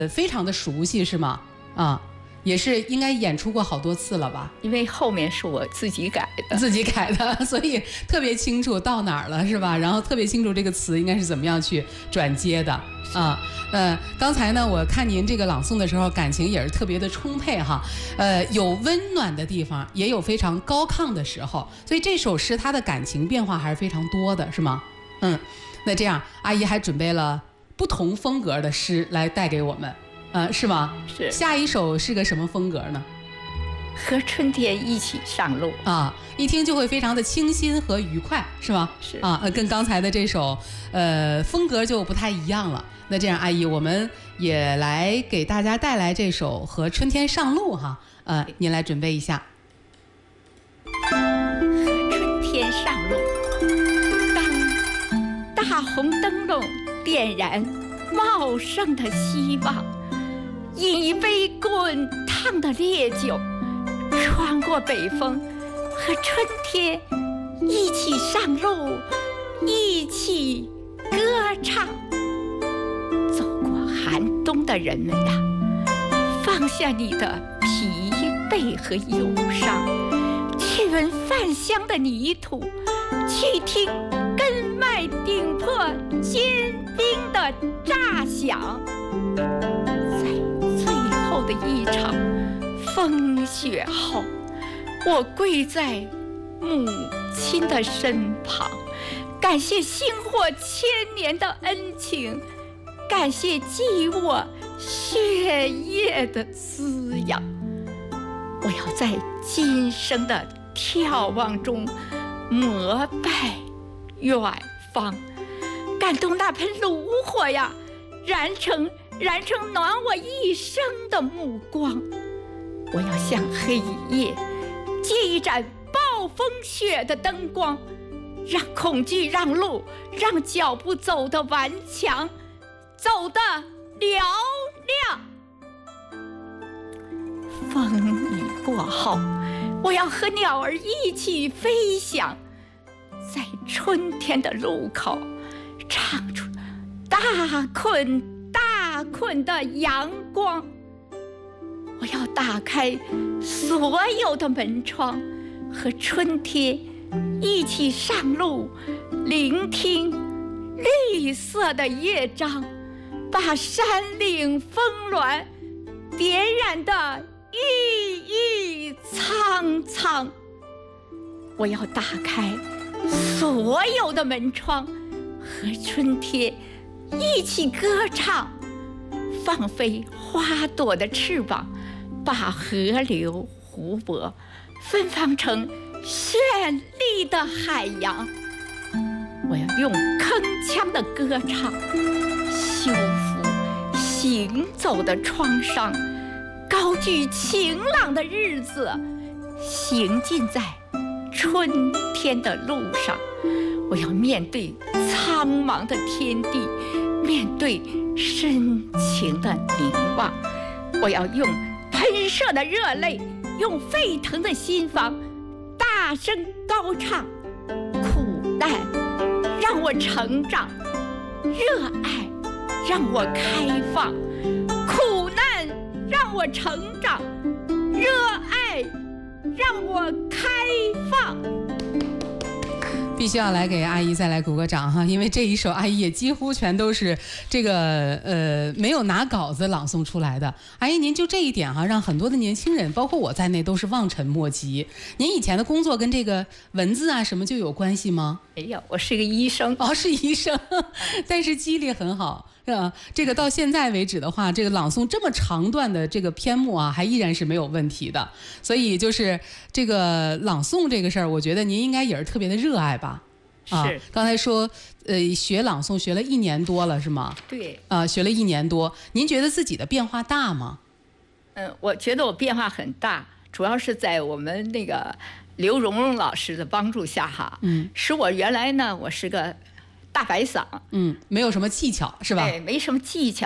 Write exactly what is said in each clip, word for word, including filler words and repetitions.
呃，非常的熟悉是吗？啊，也是应该演出过好多次了吧？ 因为后面是我自己改的， 自己改的，所以特别清楚到哪儿了是吧？然后特别清楚这个词应该是怎么样去转接的啊。呃，刚才呢，我看您这个朗诵的时候，感情也是特别的充沛哈。呃，有温暖的地方，也有非常高亢的时候，所以这首诗它的感情变化还是非常多的，是吗？嗯，那这样阿姨还准备了不同风格的诗来带给我们，呃，是吗？ 是。 下一首是个什么风格呢？ 和春天一起上路啊，一听就会非常的清新和愉快，是吗？ 是啊，跟刚才的这首，呃，风格就不太一样了。那这样，阿姨，我们也来给大家带来这首《和春天上路》哈，呃，您来准备一下。 和春天上路，当大红灯笼点燃茂盛的希望，饮一杯滚烫的烈酒，穿过北风，和春天一起上路，一起歌唱。走过寒冬的人们啊，放下你的疲惫和忧伤，去闻泛香的泥土，去听根脉顶破坚冰的炸响。在最后的一场风雪后，我跪在母亲的身旁，感谢薪火千年的恩情，感谢给予我血液的滋养。我要在今生的眺望中膜拜远方，感动那盆炉火呀，燃成燃成暖我一生的目光。我要向黑夜借一盏暴风雪的灯光，让恐惧让路，让脚步走得顽强，走得嘹亮。风雨过后，我要和鸟儿一起飞翔，在春天的路口唱出大捆大捆的阳光。我要打开所有的门窗，和春天一起上路，聆听绿色的乐章，把山岭峰峦点燃的郁郁苍苍。我要打开所有的门窗，和春天一起歌唱，放飞花朵的翅膀，把河流湖泊芬芳成绚丽的海洋。我要用铿锵的歌唱修复行走的创伤，高举晴朗的日子，行进在春天的路上。我要面对苍茫的天地，面对深情的凝望。我要用喷射的热泪，用沸腾的心房，大声高唱：苦难让我成长，热爱让我开放。苦难让我成长，热爱让我开放。 必须要来给阿姨再来鼓个掌哈，因为这一首阿姨也几乎全都是这个呃没有拿稿子朗诵出来的。阿姨您就这一点哈，让很多的年轻人，包括我在内，都是望尘莫及。您以前的工作跟这个文字啊什么就有关系吗？ 没有，我是个医生。 哦，是医生，但是记忆力很好。呃，这个到现在为止的话，这个朗诵这么长段的这个篇目啊，还依然是没有问题的。所以就是这个朗诵这个事儿，我觉得您应该也是特别的热爱吧？啊， 是。 刚才说，呃，学朗诵学了一年多了，是吗？ 对。 啊，学了一年多，您觉得自己的变化大吗？ 嗯，我觉得我变化很大，主要是在我们那个刘蓉蓉老师的帮助下哈，嗯，使我原来呢，我是个大白嗓， 嗯，没有什么技巧是吧？ 对，没什么技巧。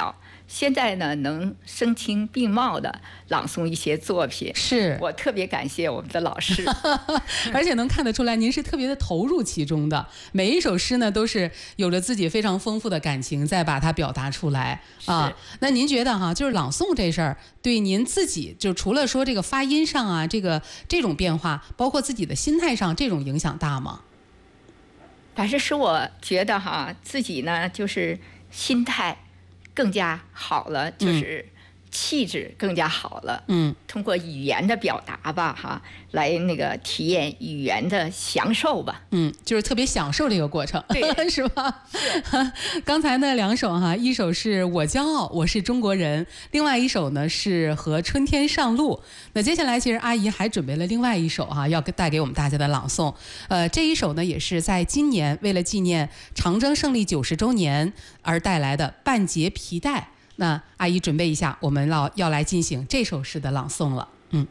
现在呢能声情并茂的朗诵一些作品， 是我特别感谢我们的老师。 而且能看得出来您是特别的投入其中的，每一首诗呢都是有着自己非常丰富的感情在把它表达出来啊。那您觉得哈，就是朗诵这事儿对您自己，就除了说这个发音上啊，这个这种变化，包括自己的心态上，这种影响大吗？ 反正是我觉得哈，自己呢就是心态更加好了，就是气质更加好了。嗯，通过语言的表达吧，哈，来那个体验语言的享受吧。 嗯，就是特别享受这个过程， 对， 是吧？是。刚才那两首哈，一首是我骄傲，我是中国人，另外一首呢是和春天上路。那接下来其实阿姨还准备了另外一首哈，要带给我们大家的朗诵。呃，这一首呢也是在今年为了纪念长征胜利九十周年而带来的半截皮带。那阿姨准备一下，我们要要来进行这首诗的朗诵了。嗯，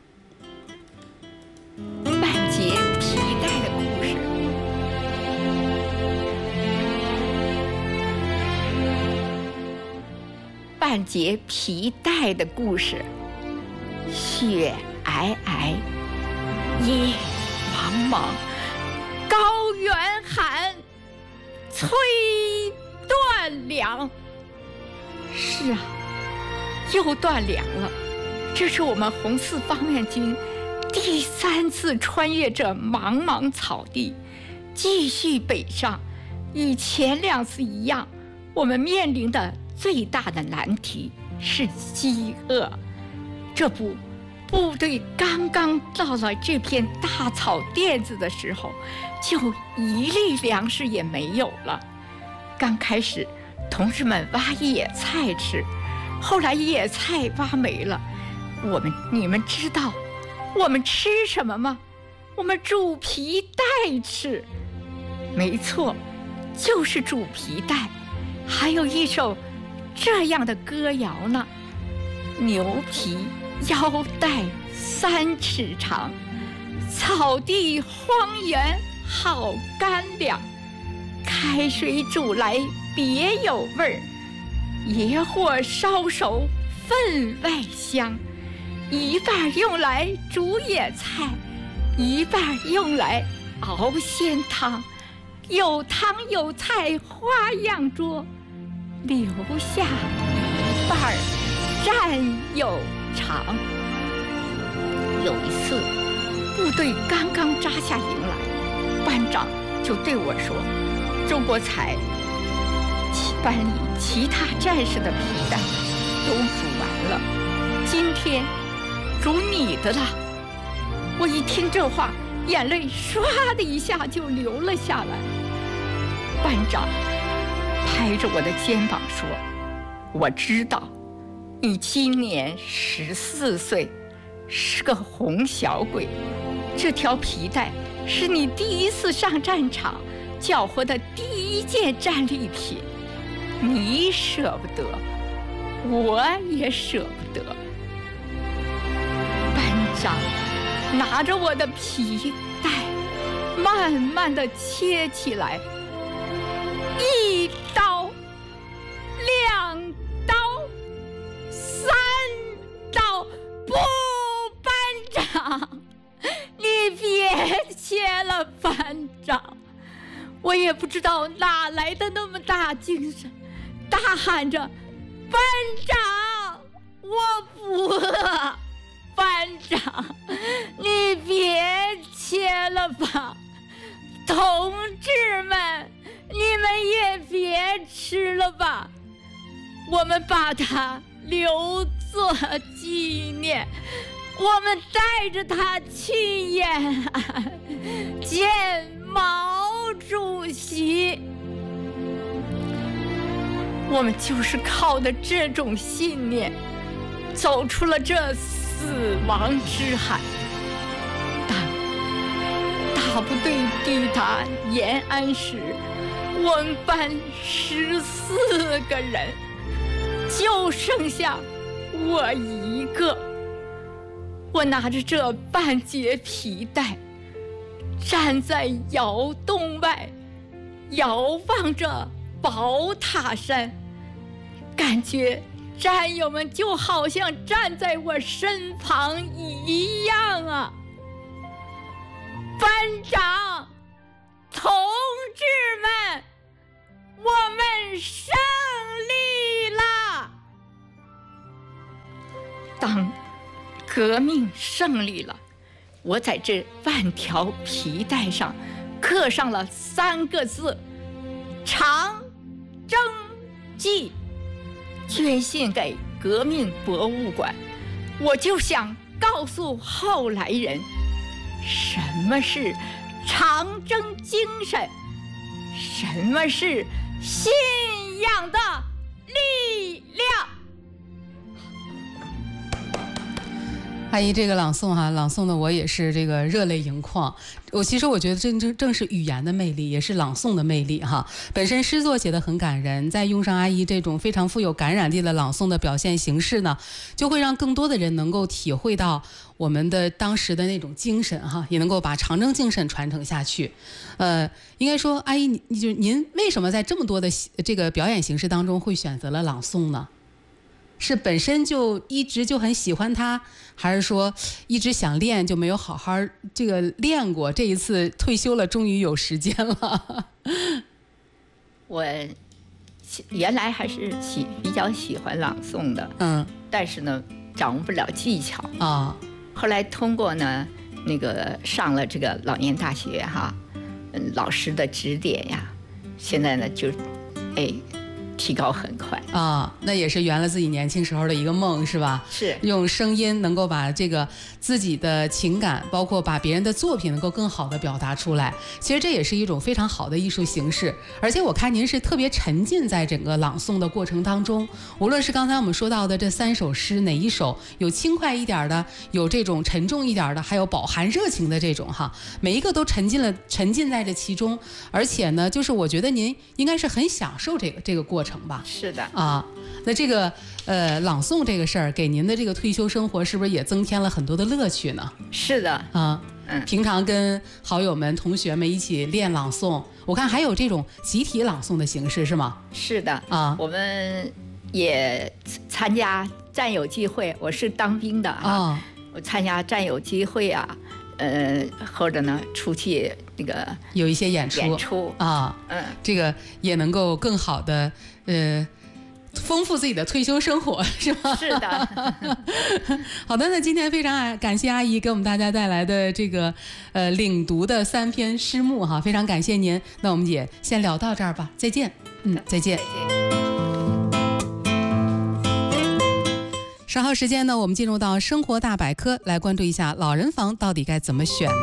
半截皮带的故事。半截皮带的故事。雪皑皑，夜茫茫，高原寒，催断粮。是啊，又断粮了。这是我们红四方面军第三次穿越这茫茫草地，继续北上。与前两次一样，我们面临的最大的难题是饥饿。这不，部队刚刚到了这片大草甸子的时候，就一粒粮食也没有了。刚开始同志们挖野菜吃，后来野菜挖没了，我们你们知道我们吃什么吗？我们煮皮带吃。没错，就是煮皮带。还有一首这样的歌谣呢：牛皮腰带三尺长，草地荒原好干粮，开水煮来别有味儿，野火烧熟分外香。一半用来煮野菜，一半用来熬鲜汤，有汤有菜花样桌，留下一半战友尝。有一次，部队刚刚扎下营来，班长就对我说：“周国才，班里其他战士的皮带都煮完了，今天煮你的了。”我一听这话，眼泪唰的一下就流了下来。班长拍着我的肩膀说：“我知道，你今年十四岁，是个红小鬼。这条皮带是你第一次上战场缴获的第一件战利品，你舍不得，我也舍不得。”班长拿着我的皮带，慢慢地切起来，一刀，两刀，三刀。不，班长，你别切了，班长。我也不知道哪来的那么大精神，大喊着：“班长，我不饿。”班长，你别切了吧，同志们，你们也别吃了吧，我们把它留作纪念，我们带着它去延安见毛主席。我们就是靠的这种信念，走出了这死亡之海。当大部队抵达延安时，我们班十四个人，就剩下我一个。我拿着这半截皮带，站在窑洞外，遥望着宝塔山，感觉战友们就好像站在我身旁一样啊！班长，同志们，我们胜利了！当革命胜利了，我在这万条皮带上刻上了三个字：长征记。捐献给革命博物馆。我就想告诉后来人，什么是长征精神，什么是信仰的力量。 阿姨这个朗诵哈、啊，朗诵的我也是这个热泪盈眶。我其实我觉得正正正是语言的魅力，也是朗诵的魅力哈。本身诗作写得很感人，再用上阿姨这种非常富有感染力的朗诵的表现形式呢，就会让更多的人能够体会到我们的当时的那种精神哈，也能够把长征精神传承下去。呃，应该说，阿姨，你就您为什么在这么多的这个表演形式当中会选择了朗诵呢？是本身就一直就很喜欢它，还是说一直想练就没有好好这个练过？这一次退休了，终于有时间了。 我原来还是喜比较喜欢朗诵的，嗯，但是呢，掌握不了技巧啊、哦。后来通过呢，那个上了这个老年大学哈，嗯，老师的指点呀，现在呢就，哎。提高很快啊，那也是圆了自己年轻时候的一个梦，是吧？ 是用声音能够把这个自己的情感，包括把别人的作品能够更好的表达出来。其实这也是一种非常好的艺术形式，而且我看您是特别沉浸在整个朗诵的过程当中。无论是刚才我们说到的这三首诗，哪一首有轻快一点的，有这种沉重一点的，还有饱含热情的这种哈，每一个都沉浸了，沉浸在这其中。而且呢，就是我觉得您应该是很享受这个这个过程。程吧， 是的啊，那这个呃朗诵这个事儿，给您的这个退休生活是不是也增添了很多的乐趣呢？ 是的啊，嗯，平常跟好友们、同学们一起练朗诵，我看还有这种集体朗诵的形式是吗？ 是的啊，我们也参加战友聚会，我是当兵的啊，哦、我参加战友聚会啊。呃，或者呢，出去那个有一些演出， 演出啊，嗯，这个也能够更好的呃丰富自己的退休生活，是吧？ 是的。 好的，那今天非常感谢阿姨给我们大家带来的这个呃领读的三篇诗目哈，非常感谢您。那我们也先聊到这儿吧，再见。嗯，再见。 再见。 稍后时间呢，我们进入到生活大百科，来关注一下老人房到底该怎么选。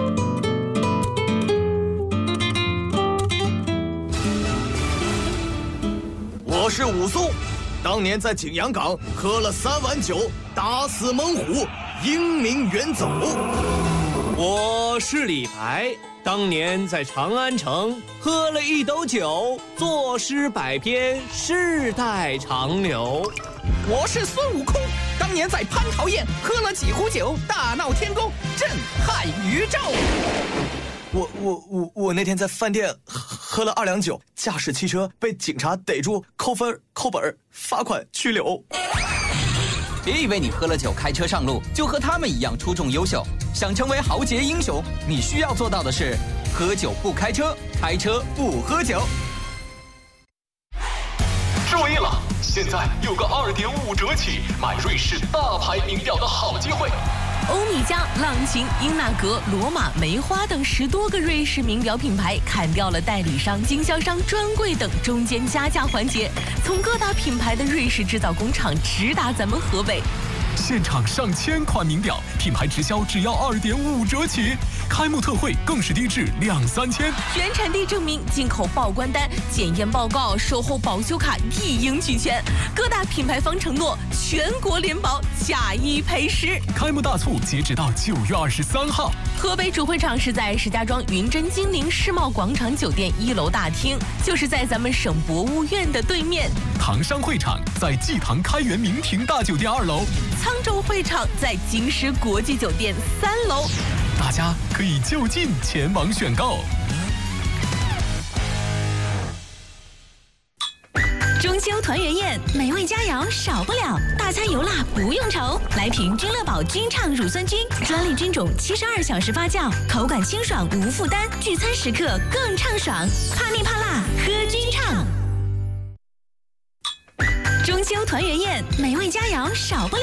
我是武松，当年在景阳冈喝了三碗酒，打死猛虎，英名远走。 我是李白，当年在长安城喝了一斗酒，作诗百篇，世代长流。 我是孙悟空，当年在蟠桃宴喝了几壶酒，大闹天宫，震撼宇宙。 我我我我那天在饭店喝了二两酒，驾驶汽车被警察逮住，扣分、扣本、罚款、拘留。 别以为你喝了酒开车上路就和他们一样出众优秀，想成为豪杰英雄，你需要做到的是：喝酒不开车，开车不喝酒。 注意了，现在有个 二点五 折起买瑞士大牌名表的好机会。 欧米茄、浪琴、英纳格、罗马、梅花等十多个瑞士名表品牌砍掉了代理商、经销商、专柜等中间加价环节，从各大品牌的瑞士制造工厂直达咱们河北。 现场上千款名表，品牌直销只要 二点五 折起，开幕特惠更是低至两三千。 原产地证明、进口报关单、检验报告、售后保修卡一应俱全。各大品牌方承诺全国联保，假一赔十。 开幕大促截止到九月二十三号。 河北主会场是在石家庄云臻金陵世贸广场酒店一楼大厅，就是在咱们省博物院的对面。 唐山会场在济唐开元明庭大酒店二楼。 沧州会场在京师国际酒店三楼， 大家可以就近前往选购。 中中秋团圆宴，美味佳肴少不了，大餐油辣不用愁。来瓶君乐宝君畅乳酸菌，专利菌种，七十二小时发酵，口感清爽无负担，聚餐时刻更畅爽。怕腻怕辣，喝君畅。中秋团圆宴，美味佳肴少不了。